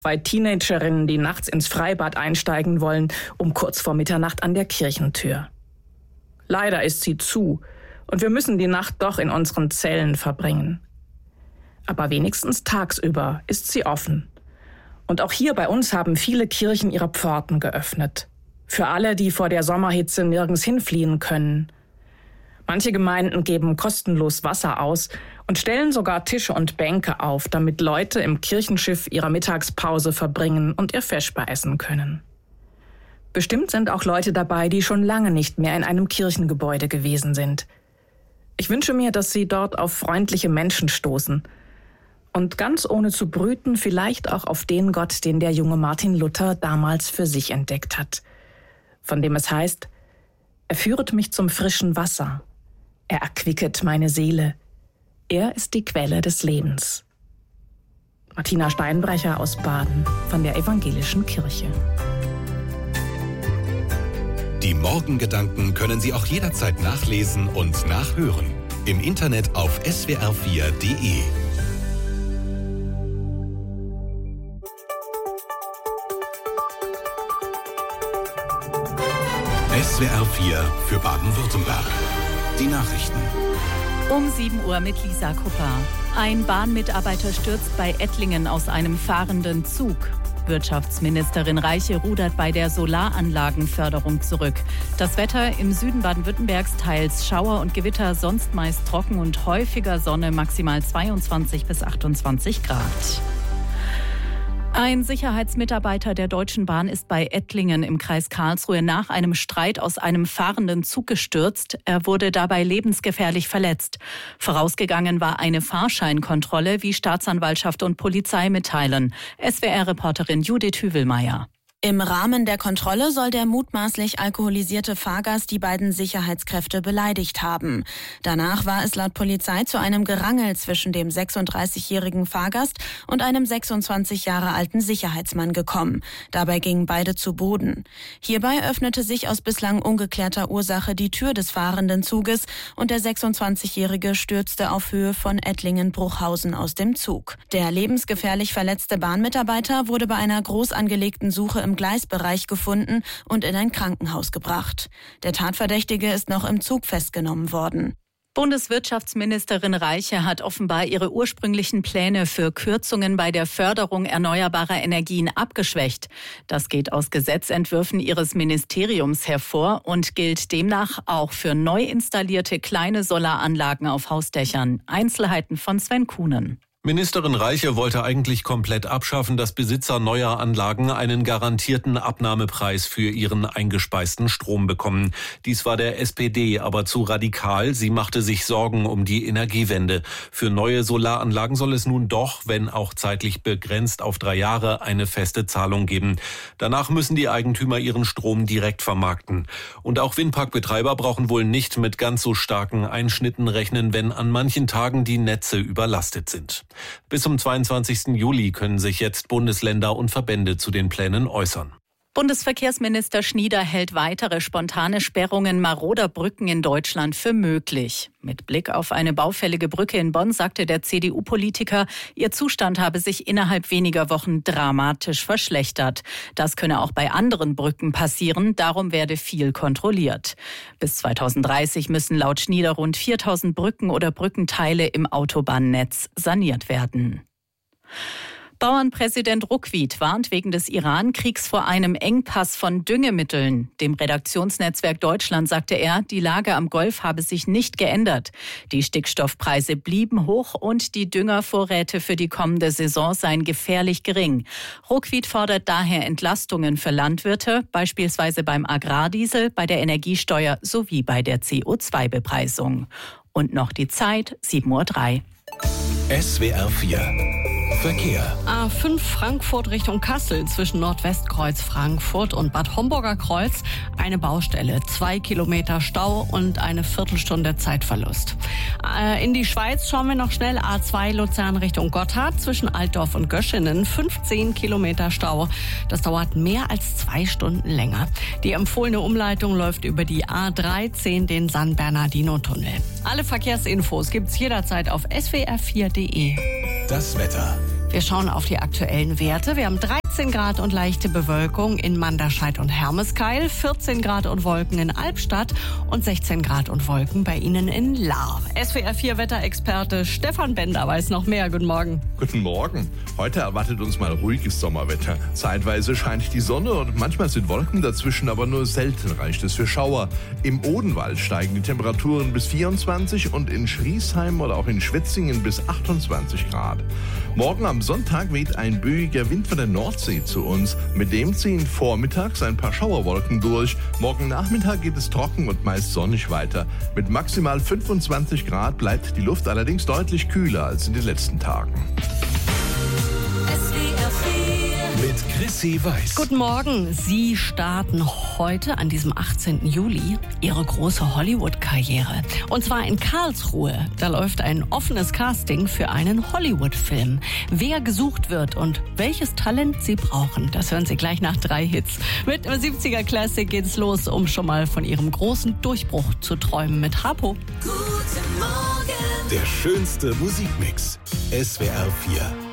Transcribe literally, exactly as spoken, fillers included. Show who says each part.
Speaker 1: Bei Teenagerinnen, die nachts ins Freibad einsteigen wollen, um kurz vor Mitternacht an der Kirchentür. Leider ist sie zu und wir müssen die Nacht doch in unseren Zellen verbringen. Aber wenigstens tagsüber ist sie offen. Und auch hier bei uns haben viele Kirchen ihre Pforten geöffnet. Für alle, die vor der Sommerhitze nirgends hinfliehen können. Manche Gemeinden geben kostenlos Wasser aus und stellen sogar Tische und Bänke auf, damit Leute im Kirchenschiff ihre Mittagspause verbringen und ihr Vesper essen können. Bestimmt sind auch Leute dabei, die schon lange nicht mehr in einem Kirchengebäude gewesen sind. Ich wünsche mir, dass sie dort auf freundliche Menschen stoßen und ganz ohne zu brüten vielleicht auch auf den Gott, den der junge Martin Luther damals für sich entdeckt hat, von dem es heißt: Er führet mich zum frischen Wasser, er erquicket meine Seele, er ist die Quelle des Lebens. Martina Steinbrecher aus Baden von der Evangelischen Kirche.
Speaker 2: Die Morgengedanken können Sie auch jederzeit nachlesen und nachhören. Im Internet auf S W R vier Punkt D E. S W R vier für Baden-Württemberg. Die Nachrichten.
Speaker 3: Um sieben Uhr mit Lisa Kupper. Ein Bahnmitarbeiter stürzt bei Ettlingen aus einem fahrenden Zug. Wirtschaftsministerin Reiche rudert bei der Solaranlagenförderung zurück. Das Wetter im Süden Baden-Württembergs teils Schauer und Gewitter, sonst meist trocken und häufiger Sonne, maximal zweiundzwanzig bis achtundzwanzig Grad. Ein Sicherheitsmitarbeiter der Deutschen Bahn ist bei Ettlingen im Kreis Karlsruhe nach einem Streit aus einem fahrenden Zug gestürzt. Er wurde dabei lebensgefährlich verletzt. Vorausgegangen war eine Fahrscheinkontrolle, wie Staatsanwaltschaft und Polizei mitteilen. S W R-Reporterin Judith Hüvelmeier.
Speaker 4: Im Rahmen der Kontrolle soll der mutmaßlich alkoholisierte Fahrgast die beiden Sicherheitskräfte beleidigt haben. Danach war es laut Polizei zu einem Gerangel zwischen dem sechsunddreißigjährigen Fahrgast und einem sechsundzwanzig Jahre alten Sicherheitsmann gekommen. Dabei gingen beide zu Boden. Hierbei öffnete sich aus bislang ungeklärter Ursache die Tür des fahrenden Zuges und der sechsundzwanzigjährige stürzte auf Höhe von Ettlingen-Bruchhausen aus dem Zug. Der lebensgefährlich verletzte Bahnmitarbeiter wurde bei einer groß angelegten Suche im im Gleisbereich gefunden und in ein Krankenhaus gebracht. Der Tatverdächtige ist noch im Zug festgenommen worden.
Speaker 3: Bundeswirtschaftsministerin Reiche hat offenbar ihre ursprünglichen Pläne für Kürzungen bei der Förderung erneuerbarer Energien abgeschwächt. Das geht aus Gesetzentwürfen ihres Ministeriums hervor und gilt demnach auch für neu installierte kleine Solaranlagen auf Hausdächern. Einzelheiten von Sven Kuhnen.
Speaker 5: Ministerin Reiche wollte eigentlich komplett abschaffen, dass Besitzer neuer Anlagen einen garantierten Abnahmepreis für ihren eingespeisten Strom bekommen. Dies war der S P D aber zu radikal. Sie machte sich Sorgen um die Energiewende. Für neue Solaranlagen soll es nun doch, wenn auch zeitlich begrenzt auf drei Jahre, eine feste Zahlung geben. Danach müssen die Eigentümer ihren Strom direkt vermarkten. Und auch Windparkbetreiber brauchen wohl nicht mit ganz so starken Einschnitten rechnen, wenn an manchen Tagen die Netze überlastet sind. Bis zum zweiundzwanzigsten Juli können sich jetzt Bundesländer und Verbände zu den Plänen äußern.
Speaker 3: Bundesverkehrsminister Schnieder hält weitere spontane Sperrungen maroder Brücken in Deutschland für möglich. Mit Blick auf eine baufällige Brücke in Bonn sagte der C D U-Politiker, ihr Zustand habe sich innerhalb weniger Wochen dramatisch verschlechtert. Das könne auch bei anderen Brücken passieren, darum werde viel kontrolliert. Bis zweitausenddreißig müssen laut Schnieder rund viertausend Brücken oder Brückenteile im Autobahnnetz saniert werden. Bauernpräsident Ruckwied warnt wegen des Iran-Kriegs vor einem Engpass von Düngemitteln. Dem Redaktionsnetzwerk Deutschland sagte er, die Lage am Golf habe sich nicht geändert. Die Stickstoffpreise blieben hoch und die Düngervorräte für die kommende Saison seien gefährlich gering. Ruckwied fordert daher Entlastungen für Landwirte, beispielsweise beim Agrardiesel, bei der Energiesteuer sowie bei der C O zwei Bepreisung. Und noch die Zeit, sieben Uhr drei.
Speaker 2: S W R vier Verkehr.
Speaker 6: A fünf Frankfurt Richtung Kassel zwischen Nordwestkreuz Frankfurt und Bad Homburger Kreuz. Eine Baustelle, zwei Kilometer Stau und eine Viertelstunde Zeitverlust. Äh, in die Schweiz schauen wir noch schnell. A zwei Luzern Richtung Gotthard zwischen Altdorf und Göschenen. fünfzehn Kilometer Stau. Das dauert mehr als zwei Stunden länger. Die empfohlene Umleitung läuft über die A dreizehn, den San Bernardino-Tunnel. Alle Verkehrsinfos gibt's jederzeit auf S W R vier Punkt D E.
Speaker 2: Das Wetter.
Speaker 6: Wir schauen auf die aktuellen Werte. Wir haben dreizehn Grad und leichte Bewölkung in Manderscheid und Hermeskeil, vierzehn Grad und Wolken in Albstadt und sechzehn Grad und Wolken bei Ihnen in Lahr. S W R vier Wetterexperte Stefan Bender weiß noch mehr. Guten Morgen.
Speaker 7: Guten Morgen. Heute erwartet uns mal ruhiges Sommerwetter. Zeitweise scheint die Sonne und manchmal sind Wolken dazwischen, aber nur selten reicht es für Schauer. Im Odenwald steigen die Temperaturen bis vierundzwanzig und in Schriesheim oder auch in Schwetzingen bis achtundzwanzig Grad. Morgen am Sonntag weht ein böiger Wind von der Nordsee zu uns. Mit dem ziehen vormittags ein paar Schauerwolken durch. Morgen Nachmittag geht es trocken und meist sonnig weiter. Mit maximal fünfundzwanzig Grad bleibt die Luft allerdings deutlich kühler als in den letzten Tagen.
Speaker 2: Mit Chrissy Weiß.
Speaker 6: Guten Morgen. Sie starten heute, an diesem achtzehnten Juli, Ihre große Hollywood-Karriere. Und zwar in Karlsruhe. Da läuft ein offenes Casting für einen Hollywood-Film. Wer gesucht wird und welches Talent Sie brauchen, das hören Sie gleich nach drei Hits. Mit dem siebziger Classic geht's los, um schon mal von Ihrem großen Durchbruch zu träumen mit Harpo.
Speaker 2: Guten Morgen. Der schönste Musikmix. S W R vier.